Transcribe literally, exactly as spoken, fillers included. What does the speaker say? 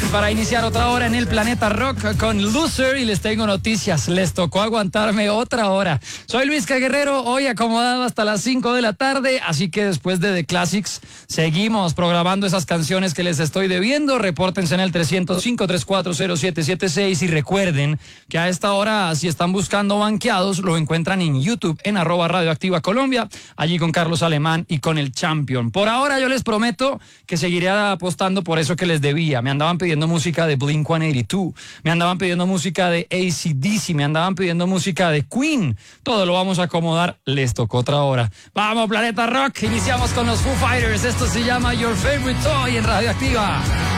para iniciar otra hora en el Planeta Rock con Loser y les tengo noticias. Les tocó aguantarme otra hora. Soy Luis K. Guerrero, hoy acomodado hasta las cinco de la tarde, así que después de The Classics seguimos programando esas canciones que les estoy debiendo. Repórtense en el tres cero cinco, tres cuatro cero, siete siete seis y recuerden que a esta hora, si están buscando banqueados, lo encuentran en YouTube en arroba Radioactiva Colombia, allí con Carlos Alemán y con el Champion. Por ahora yo les prometo que seguiré apostando por eso que les debía. Me andaban pidiendo música de Blink ciento ochenta y dos, me andaban pidiendo música de A C D C, me andaban pidiendo música de Queen. Todo lo vamos a acomodar, les tocó otra hora. Vamos, Planeta Rock, iniciamos con los Foo Fighters. Esto se llama Your Favorite Toy en Radioactiva.